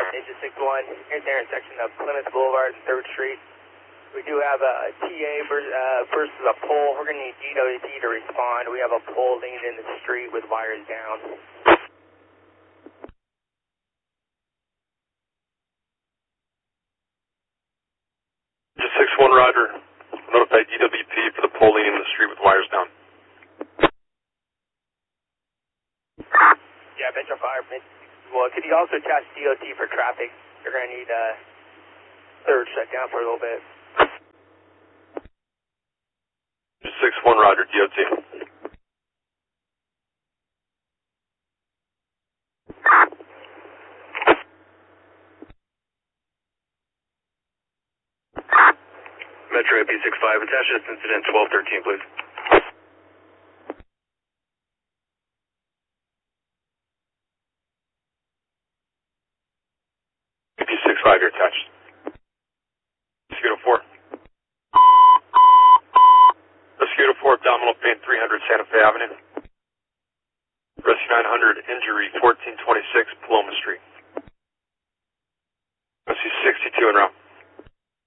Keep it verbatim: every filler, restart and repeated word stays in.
Ninja six one, here's the intersection of Plymouth Boulevard and third Street. We do have a T A versus, uh, versus a pole. We're going to need D W P to respond. We have a pole leaning in the street with wires down. Ninja six one, roger. Notify D W P for the pole leaning in the street with wires down. Yeah, Metro Fire. Well, could you also attach D O T for traffic? You're going to need a third shut down for a little bit. six one, roger, D O T. Metro A P six five, attach this incident twelve thirteen, please. A P six five, you're attached. Mosquito four. Mosquito four, abdominal pain, three hundred Santa Fe Avenue. Rescue nine hundred, injury, fourteen twenty